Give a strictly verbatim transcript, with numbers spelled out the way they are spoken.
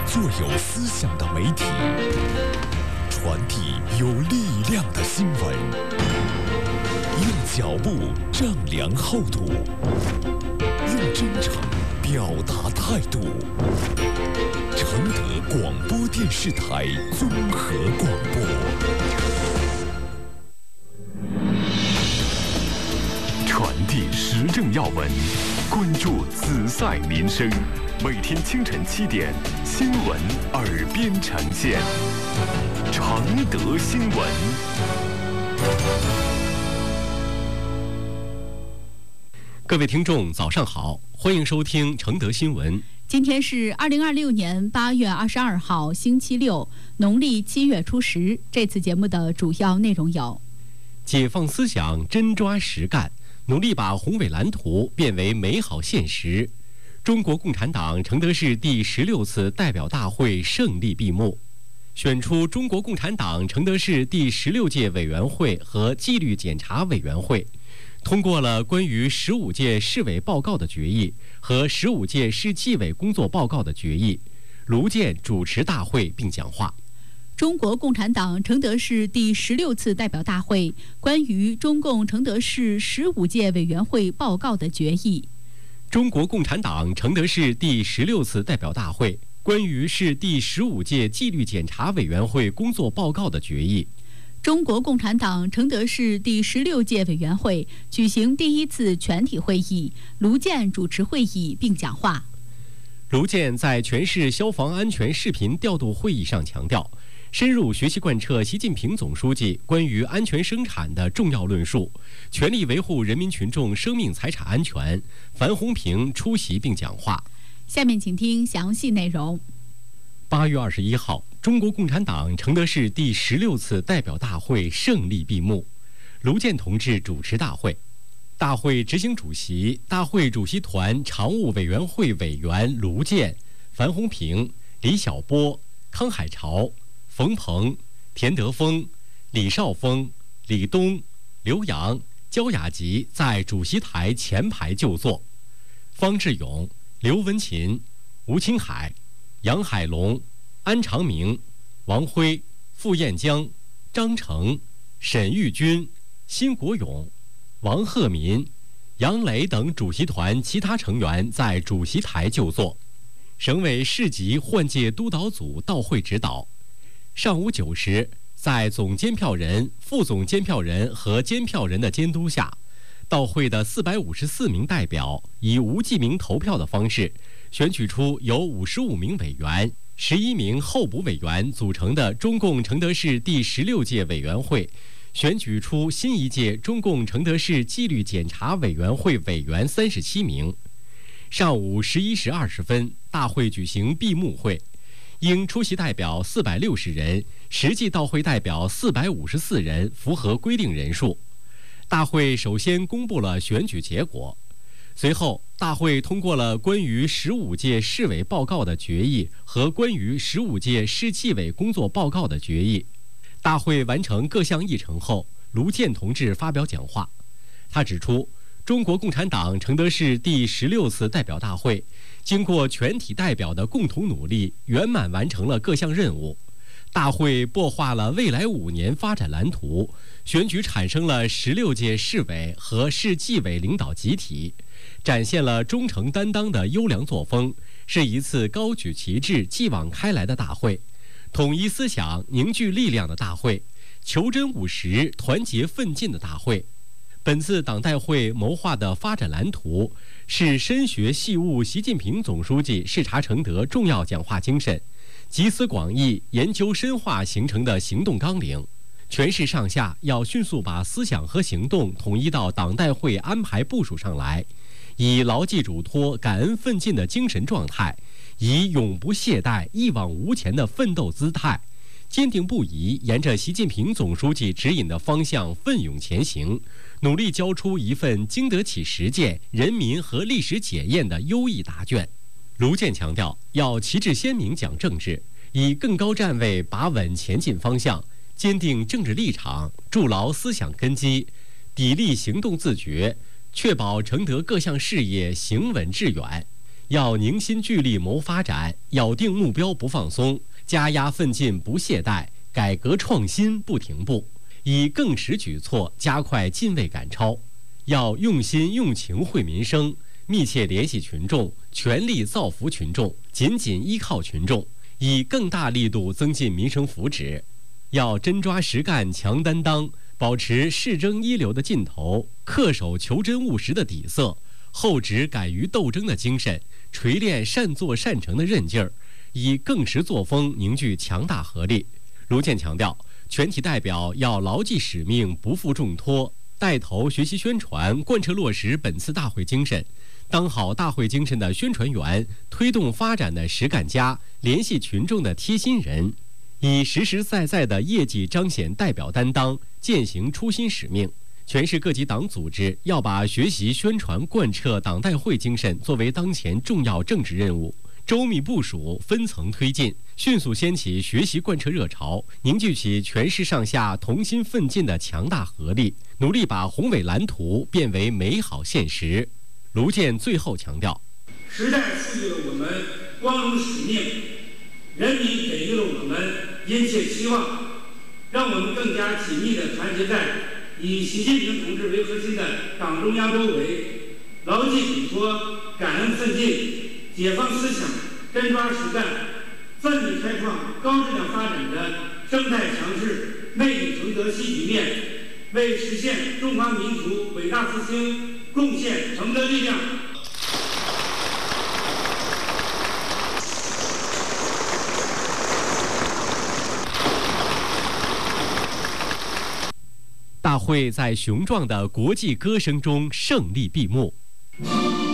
做有思想的媒体，传递有力量的新闻，用脚步丈量厚度，用真诚表达态度。承德广播电视台综合广播，传递时政要闻，关注紫塞民生。每天清晨七点，新闻耳边呈现。承德新闻。 各位听众，早上好，欢迎收听承德新闻。 今天是二零二六年八月二十二号，星期六，农历七月初十。这次节目的主要内容有： 解放思想，真抓实干，努力把宏伟蓝图变为美好现实。中国共产党承德市第十六次代表大会胜利闭幕，选出中国共产党承德市第十六届委员会和纪律检查委员会，通过了关于十五届市委报告的决议和十五届市纪委工作报告的决议。卢健主持大会并讲话。 中国共产党承德市第十六次代表大会关于中共承德市十五届委员会报告的决议。 中国共产党承德市第十六次代表大会关于市第十五届纪律检查委员会工作报告的决议。 中国共产党承德市第十六届委员会举行第一次全体会议，卢健主持会议并讲话。 卢健在全市消防安全视频调度会议上强调，深入学习贯彻习近平总书记关于安全生产的重要论述，全力维护人民群众生命财产安全。樊洪平出席并讲话。 下面请听详细内容。 八月二十一号，中国共产党承德市第十六次代表大会胜利闭幕，卢健同志主持大会。大会执行主席、大会主席团常务委员会委员卢健、樊洪平、李晓波、康海潮、冯鹏、田德峰、李少峰、李东、刘洋、焦雅吉在主席台前排就坐，方志勇、刘文琴、吴清海、杨海龙、安长明、王辉、傅彦江、张成、沈玉军、辛国勇、王鹤民、杨磊等主席团其他成员在主席台就坐。省委市级换届督导组到会指导。上午九时，在总监票人、副总监票人和监票人的监督下，到会的四百五十四名代表以无记名投票的方式，选举出由五十五名委员、十一名候补委员组成的中共承德市第十六届委员会，选举出新一届中共承德市纪律检查委员会委员三十七名。上午十一时二十分，大会举行闭幕会。应出席代表四百六十人，实际到会代表四百五十四人，符合规定人数。大会首先公布了选举结果，随后大会通过了关于十五届市委报告的决议和关于十五届市纪委工作报告的决议。大会完成各项议程后，卢健同志发表讲话。他指出，中国共产党承德市第十六次代表大会经过全体代表的共同努力，圆满完成了各项任务。大会擘画了未来五年发展蓝图，选举产生了十六届市委和市纪委领导集体，展现了忠诚担当的优良作风，是一次高举旗帜、继往开来的大会，统一思想、凝聚力量的大会，求真务实、团结奋进的大会。本次党代会谋划的发展蓝图，是深学细悟习近平总书记视察承德重要讲话精神，集思广益、研究深化形成的行动纲领。全市上下要迅速把思想和行动统一到党代会安排部署上来，以牢记嘱托、感恩奋进的精神状态，以永不懈怠、一往无前的奋斗姿态，坚定不移沿着习近平总书记指引的方向奋勇前行，努力交出一份经得起实践、人民和历史检验的优异答卷。卢健强调，要旗帜鲜明讲政治，以更高站位把稳前进方向，坚定政治立场，筑牢思想根基，砥砺行动自觉，确保承德各项事业行稳致远。 要凝心聚力谋发展，咬定目标不放松，加压奋进不懈怠，改革创新不停步，以更实举措加快进位赶超。要用心用情惠民生，密切联系群众，全力造福群众，紧紧依靠群众，以更大力度增进民生福祉。要真抓实干强担当，保持市争一流的劲头，恪守求真务实的底色，厚植敢于斗争的精神，锤炼善作善成的韧劲儿，以更实作风凝聚强大合力。卢健强调，全体代表要牢记使命，不负重托，带头学习宣传，贯彻落实本次大会精神，当好大会精神的宣传员，推动发展的实干家，联系群众的贴心人，以实实在在的业绩彰显代表担当，践行初心使命。全市各级党组织要把学习宣传贯彻党代会精神作为当前重要政治任务，周密部署，分层推进，迅速掀起学习贯彻热潮，凝聚起全市上下同心奋进的强大合力，努力把宏伟蓝图变为美好现实。卢健最后强调， 时代赋予了我们光荣使命，人民给予了我们殷切期望，让我们更加紧密地团结在以习近平同志为核心的党中央周围，牢记嘱托，感恩奋进，解放思想，真抓实干，奋力开创高质量发展的生态强市、魅力承德新局面，为实现中华民族伟大复兴贡献承德力量。 大会在雄壮的国际歌声中胜利闭幕。